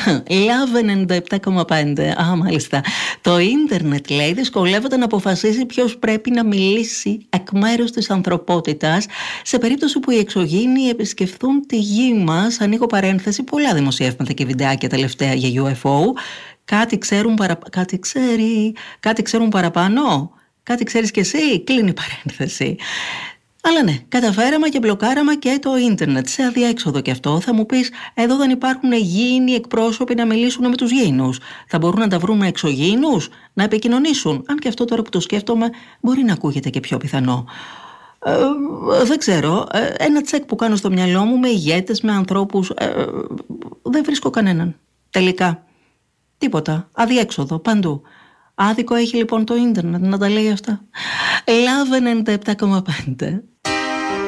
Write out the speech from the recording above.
Love 97,5. Α, μάλιστα. Το ίντερνετ, λέει, δυσκολεύεται να αποφασίσει ποιος πρέπει να μιλήσει εκ μέρους της ανθρωπότητας σε περίπτωση που οι εξωγήινοι επισκεφθούν τη γη μας. Ανοίγω παρένθεση, πολλά δημοσιεύματα και βιντεάκια τελευταία για UFO. Κάτι ξέρουν κάτι ξέρουν παραπάνω. Κάτι ξέρεις κι εσύ, κλείνει παρένθεση. Αλλά ναι, καταφέραμε και μπλοκάραμε και το ίντερνετ. Σε αδιέξοδο κι αυτό. Θα μου πεις, εδώ δεν υπάρχουν γήινοι εκπρόσωποι να μιλήσουν με τους γήινους. Θα μπορούν να τα βρουν με εξωγήινους, να επικοινωνήσουν. Αν και αυτό τώρα που το σκέφτομαι, μπορεί να ακούγεται και πιο πιθανό. Δεν ξέρω. Ένα τσεκ που κάνω στο μυαλό μου με ηγέτες, με ανθρώπους. Δεν βρίσκω κανέναν. Τελικά. Τίποτα. Αδιέξοδο. Παντού. Άδικο έχει λοιπόν το ίντερνετ να τα λέει αυτά. Love 97,5.